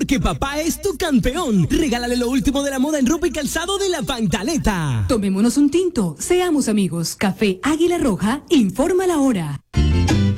que papá es tu campeón. Regálale lo último de la moda en ropa y calzado de La Pantaleta. Tomémonos un tinto, seamos amigos. Café Águila Roja, informa la hora.